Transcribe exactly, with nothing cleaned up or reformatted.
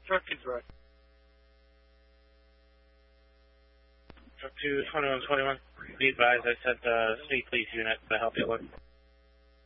Truck is right. Truck two, twenty-one twenty-one. Be advised, I sent the state police unit to help you look.